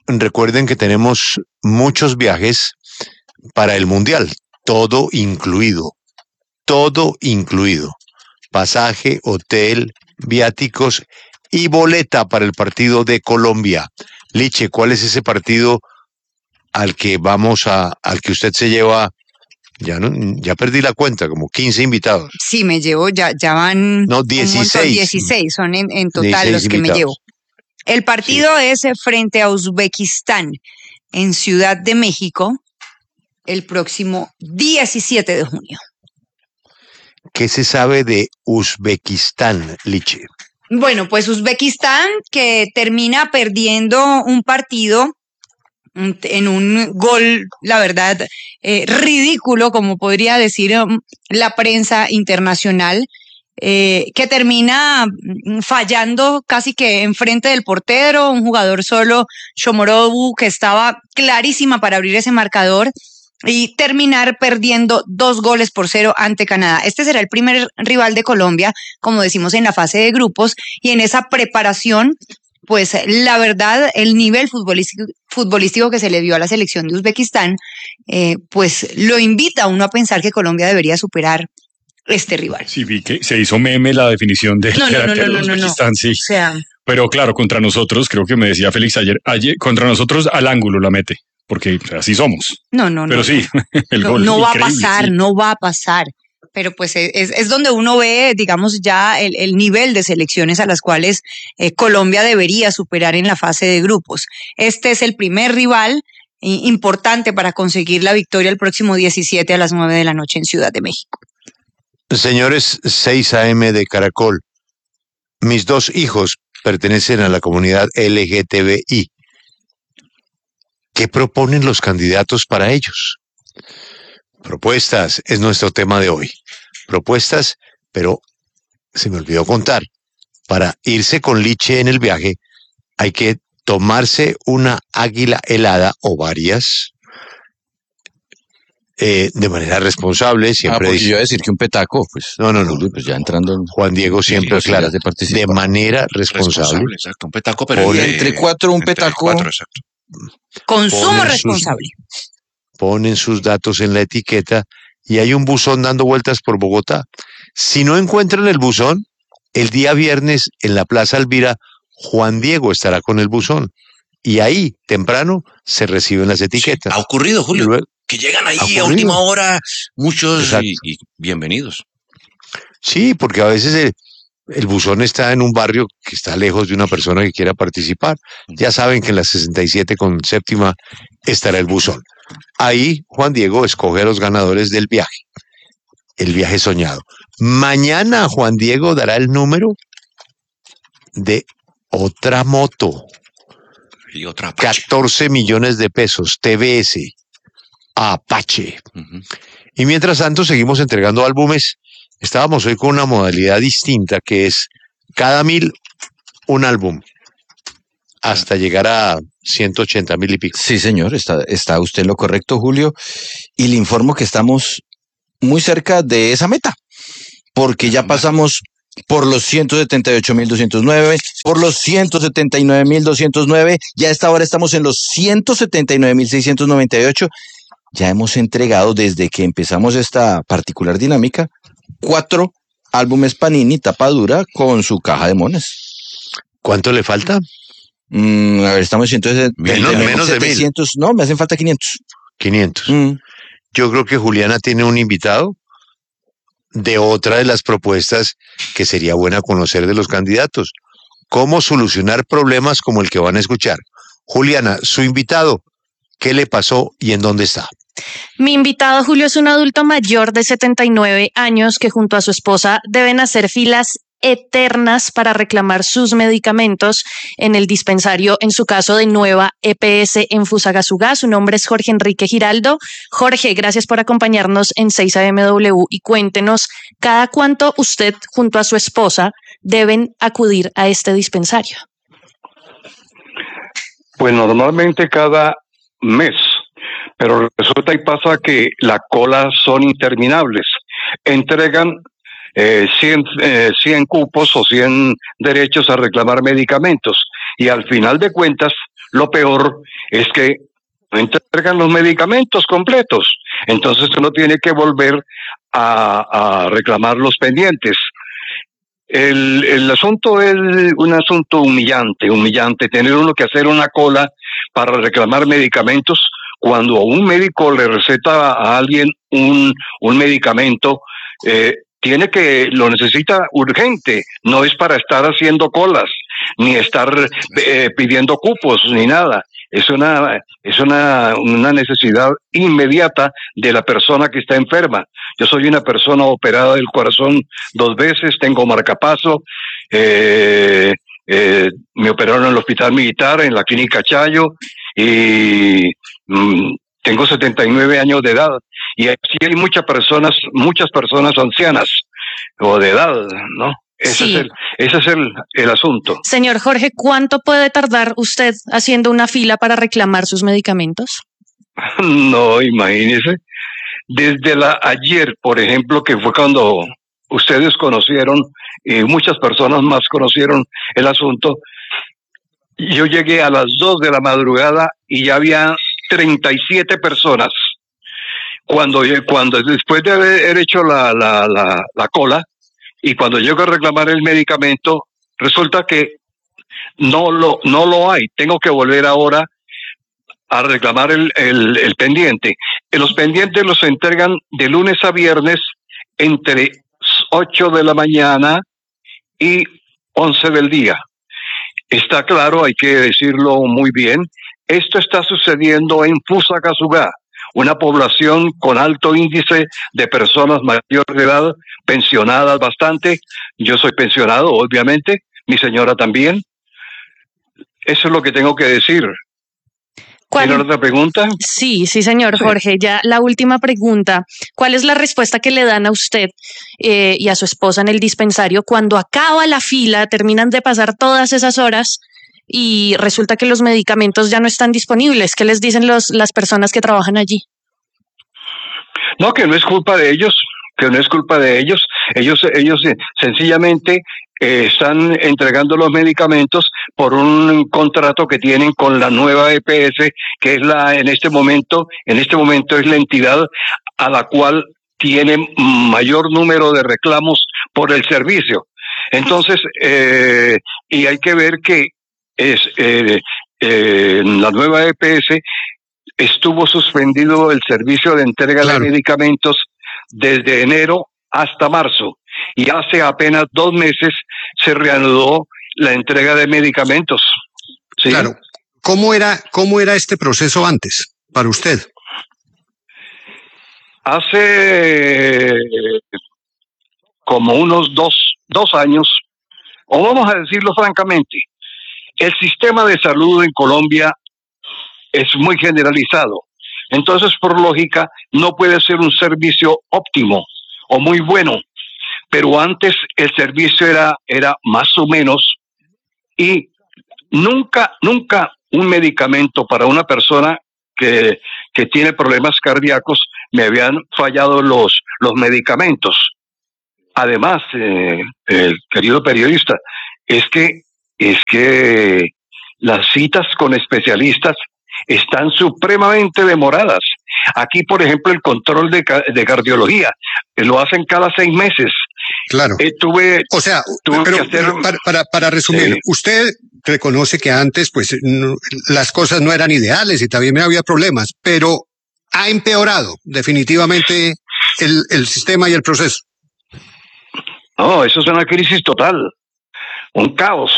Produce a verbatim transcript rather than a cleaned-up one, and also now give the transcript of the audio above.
recuerden que tenemos muchos viajes para el Mundial, todo incluido, todo incluido. Pasaje, hotel, viáticos y boleta para el partido de Colombia. Liche, ¿cuál es ese partido al que vamos a, al que usted se lleva? Ya no, ya perdí la cuenta, como quince invitados. Sí, me llevo, ya, ya van no, dieciséis. Un montón, dieciséis son en, en total dieciséis los que invitados. me llevo. El partido sí. es frente a Uzbekistán en Ciudad de México el próximo diecisiete de junio. ¿Qué se sabe de Uzbekistán, Liche? Bueno, pues Uzbekistán que termina perdiendo un partido en un gol, la verdad, eh, ridículo, como podría decir um, la prensa internacional, eh, que termina fallando casi que enfrente del portero, un jugador solo, Shomurodov, que estaba clarísima para abrir ese marcador, y terminar perdiendo dos goles por cero ante Canadá. Este será el primer rival de Colombia, como decimos, en la fase de grupos, y en esa preparación, pues la verdad, el nivel futbolístico, futbolístico que se le dio a la selección de Uzbekistán, eh, pues lo invita a uno a pensar que Colombia debería superar este rival. Sí, vi que se hizo meme la definición del no, no, no, no, de no, Uzbekistán, no. sí. O sea, pero claro, contra nosotros, creo que me decía Félix ayer, ayer contra nosotros al ángulo la mete, porque así somos. No, no, no. Pero sí, el no, gol no va a increíble, pasar, sí. no va a pasar. Pero pues es, es donde uno ve, digamos, ya el, el nivel de selecciones a las cuales eh, Colombia debería superar en la fase de grupos. Este es el primer rival eh, importante para conseguir la victoria el próximo diecisiete a las nueve de la noche en Ciudad de México. Señores, seis a eme de Caracol. Mis dos hijos pertenecen a la comunidad L G T B I. ¿Qué proponen los candidatos para ellos? Propuestas es nuestro tema de hoy. Propuestas, pero se me olvidó contar. Para irse con Liche en el viaje, hay que tomarse una águila helada o varias, eh, de manera responsable. Siempre ah, porque dice, yo iba a decir que un petaco, pues. No, no, no. Pues ya entrando en... Juan Diego siempre aclara, de, de manera responsable. responsable. Exacto, un petaco, pero Pone, de, entre cuatro un entre petaco. Cuatro, exacto. Consumo Ponen responsable. Sus, ponen sus datos en la etiqueta y hay un buzón dando vueltas por Bogotá. Si no encuentran el buzón, el día viernes en la Plaza Alvira, Juan Diego estará con el buzón. Y ahí, temprano, se reciben las etiquetas. Sí, ha ocurrido, Julio, luego, que llegan ahí a última hora muchos y, y bienvenidos. Sí, porque a veces el, el buzón está en un barrio que está lejos de una persona que quiera participar. Ya saben que en la sesenta y siete con séptima estará el buzón. Ahí Juan Diego escoge a los ganadores del viaje, el viaje soñado. Mañana Juan Diego dará el número de otra moto. Y otra Apache. catorce millones de pesos, T V S, Apache. Uh-huh. Y mientras tanto seguimos entregando álbumes. Estábamos hoy con una modalidad distinta que es cada mil un álbum hasta llegar a ciento ochenta mil y pico. Sí, señor, está, está usted en lo correcto, Julio. Y le informo que estamos muy cerca de esa meta, porque ya pasamos por los ciento setenta y ocho mil doscientos nueve, por los ciento setenta y nueve mil doscientos nueve, ya a esta hora estamos en los ciento setenta y nueve mil seiscientos noventa y ocho. Ya hemos entregado desde que empezamos esta particular dinámica cuatro álbumes Panini tapa dura con su caja de mones. ¿Cuánto le falta? Mm, a ver, estamos en ciento setenta, menos, menos de mil. No, me hacen falta quinientos. quinientos. Mm. Yo creo que Juliana tiene un invitado de otra de las propuestas que sería buena conocer de los candidatos. ¿Cómo solucionar problemas como el que van a escuchar? Juliana, su invitado, ¿qué le pasó y en dónde está? Mi invitado, Julio, es un adulto mayor de setenta y nueve años que junto a su esposa deben hacer filas eternas para reclamar sus medicamentos en el dispensario, en su caso de Nueva E P S en Fusagasugá. Su nombre es Jorge Enrique Giraldo. Jorge, gracias por acompañarnos en seis A M W y cuéntenos cada cuánto usted junto a su esposa deben acudir a este dispensario. Pues normalmente cada mes, pero resulta y pasa que las colas son interminables. Entregan eh, cien, eh, cien cupos o cien derechos a reclamar medicamentos y al final de cuentas, lo peor es que no entregan los medicamentos completos. Entonces uno tiene que volver a, a reclamar los pendientes. El, el asunto es un asunto humillante, humillante, tener uno que hacer una cola para reclamar medicamentos cuando un médico le receta a alguien un, un medicamento, eh, tiene que, lo necesita urgente, no es para estar haciendo colas, ni estar eh, pidiendo cupos, ni nada. Es una, es una, una necesidad inmediata de la persona que está enferma. Yo soy una persona operada del corazón dos veces, tengo marcapaso, eh, eh, me operaron en el hospital militar, en la clínica Chayo, y mmm, tengo setenta y nueve años de edad, y así hay muchas personas, muchas personas ancianas o de edad, ¿no? Ese Sí. es, el, ese es el, el asunto. Señor Jorge, ¿cuánto puede tardar usted haciendo una fila para reclamar sus medicamentos? No, imagínese. Desde la ayer, por ejemplo, que fue cuando ustedes conocieron y muchas personas más conocieron el asunto, yo llegué a las dos de la madrugada y ya había treinta y siete personas. Cuando, cuando después de haber hecho la, la, la, la cola y cuando llego a reclamar el medicamento, resulta que no lo, no lo hay. Tengo que volver ahora a reclamar el, el, el pendiente. Los pendientes los entregan de lunes a viernes entre ocho de la mañana y once del día. Está claro, hay que decirlo muy bien, esto está sucediendo en Fusagasugá, una población con alto índice de personas mayores de edad, pensionadas bastante. Yo soy pensionado, obviamente, mi señora también. Eso es lo que tengo que decir. ¿Tiene otra pregunta? Sí, sí, señor Sí. Jorge. Ya la última pregunta. ¿Cuál es la respuesta que le dan a usted eh, y a su esposa en el dispensario cuando acaba la fila, terminan de pasar todas esas horas y resulta que los medicamentos ya no están disponibles? ¿Qué les dicen los, las personas que trabajan allí? No, que no es culpa de ellos, que no es culpa de ellos. Ellos, ellos eh, sencillamente eh, están entregando los medicamentos por un contrato que tienen con la nueva E P S, que es la, en este momento, en este momento es la entidad a la cual tiene mayor número de reclamos por el servicio. Entonces, eh, y hay que ver que es eh, eh, la nueva E P S estuvo suspendido el servicio de entrega Claro. de medicamentos desde enero hasta marzo, y hace apenas dos meses se reanudó la entrega de medicamentos. ¿Sí? Claro. ¿Cómo era, cómo era este proceso antes para usted? Hace como unos dos, dos años, o vamos a decirlo francamente, el sistema de salud en Colombia es muy generalizado. Entonces, por lógica, no puede ser un servicio óptimo o muy bueno, pero antes el servicio era, era más o menos, y nunca, nunca un medicamento para una persona que, que tiene problemas cardíacos me habían fallado los, los medicamentos. Además, eh, el querido periodista, es que, es que las citas con especialistas están supremamente demoradas. Aquí, por ejemplo, el control de, de cardiología eh, lo hacen cada seis meses. Claro. Eh, tuve, O sea, tuve pero que hacer, para, para, para resumir, Sí. usted reconoce que antes pues no- las cosas no eran ideales y también había problemas, pero ha empeorado definitivamente el, el sistema y el proceso. no, eso es una crisis total, un caos.